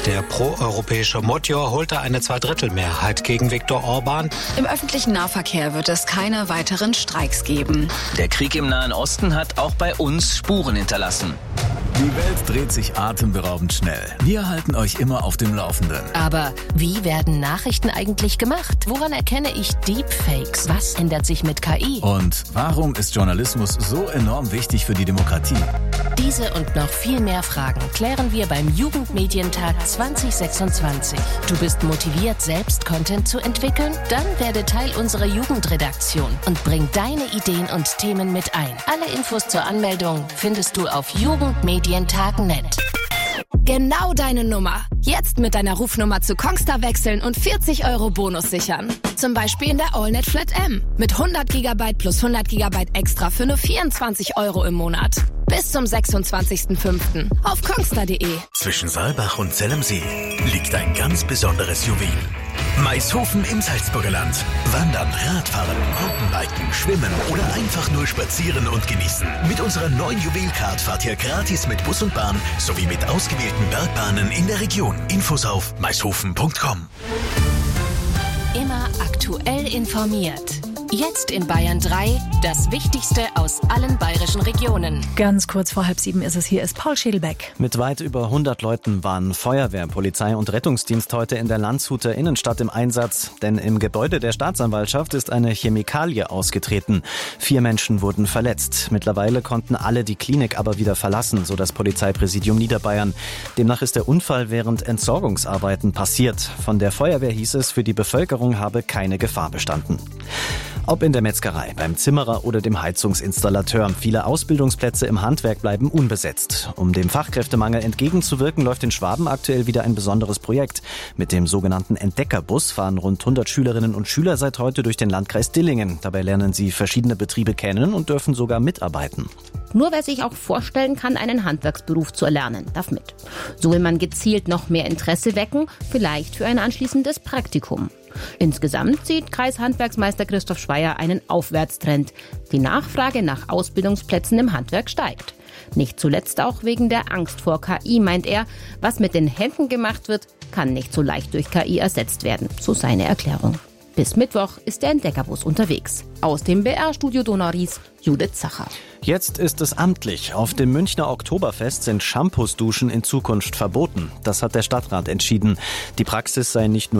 Der proeuropäische Motjor holte eine Zweidrittelmehrheit gegen Viktor Orban. Im öffentlichen Nahverkehr wird es keine weiteren Streiks geben. Der Krieg im Nahen Osten hat auch bei uns Spuren hinterlassen. Die Welt dreht sich atemberaubend schnell. Wir halten euch immer auf dem Laufenden. Aber wie werden Nachrichten eigentlich gemacht? Woran erkenne ich Deepfakes? Was ändert sich mit KI? Und warum ist Journalismus so enorm wichtig für die Demokratie? Diese und noch viel mehr Fragen klären wir beim Jugendmedientag 2026. Du bist motiviert, selbst Content zu entwickeln? Dann werde Teil unserer Jugendredaktion und bring deine Ideen und Themen mit ein. Alle Infos zur Anmeldung findest du auf jugendmedientag.net. Genau deine Nummer. Jetzt mit deiner Rufnummer zu Kongstar wechseln und 40 € Bonus sichern. Zum Beispiel in der AllNet Flat M. Mit 100 GB plus 100 GB extra für nur 24 € im Monat. Bis zum 26.05. auf kongstar.de. Zwischen Saalbach und Zell am See liegt ein ganz besonderes Juwel. Maishofen im Salzburger Land. Wandern, Radfahren, Mountainbiken, Schwimmen oder einfach nur spazieren und genießen. Mit unserer neuen Juwelcard fahrt ihr gratis mit Bus und Bahn sowie mit ausgewählten Bergbahnen in der Region. Infos auf maishofen.com. Immer aktuell informiert. Jetzt in Bayern 3, das Wichtigste aus allen bayerischen Regionen. Ganz kurz vor 6:30 ist es. Hier ist Paul Schädelbeck. Mit weit über 100 Leuten waren Feuerwehr, Polizei und Rettungsdienst heute in der Landshuter Innenstadt im Einsatz. Denn im Gebäude der Staatsanwaltschaft ist eine Chemikalie ausgetreten. 4 Menschen wurden verletzt. Mittlerweile konnten alle die Klinik aber wieder verlassen, so das Polizeipräsidium Niederbayern. Demnach ist der Unfall während Entsorgungsarbeiten passiert. Von der Feuerwehr hieß es, für die Bevölkerung habe keine Gefahr bestanden. Ob in der Metzgerei, beim Zimmerer oder dem Heizungsinstallateur. Viele Ausbildungsplätze im Handwerk bleiben unbesetzt. Um dem Fachkräftemangel entgegenzuwirken, läuft in Schwaben aktuell wieder ein besonderes Projekt. Mit dem sogenannten Entdeckerbus fahren rund 100 Schülerinnen und Schüler seit heute durch den Landkreis Dillingen. Dabei lernen sie verschiedene Betriebe kennen und dürfen sogar mitarbeiten. Nur wer sich auch vorstellen kann, einen Handwerksberuf zu erlernen, darf mit. So will man gezielt noch mehr Interesse wecken, vielleicht für ein anschließendes Praktikum. Insgesamt sieht Kreishandwerksmeister Christoph Schweier einen Aufwärtstrend. Die Nachfrage nach Ausbildungsplätzen im Handwerk steigt. Nicht zuletzt auch wegen der Angst vor KI, meint er. Was mit den Händen gemacht wird, kann nicht so leicht durch KI ersetzt werden, so seine Erklärung. Bis Mittwoch ist der Entdeckerbus unterwegs. Aus dem BR-Studio Donau-Ries, Judith Zacher. Jetzt ist es amtlich. Auf dem Münchner Oktoberfest sind Shampoos-Duschen in Zukunft verboten. Das hat der Stadtrat entschieden. Die Praxis sei nicht nur